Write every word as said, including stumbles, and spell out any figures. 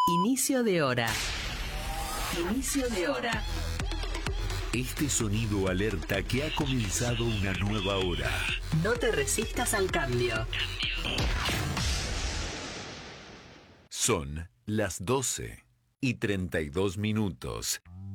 Inicio de hora. Inicio de hora. Este sonido alerta que ha comenzado una nueva hora. No te resistas al cambio. Son las doce y treinta y dos minutos.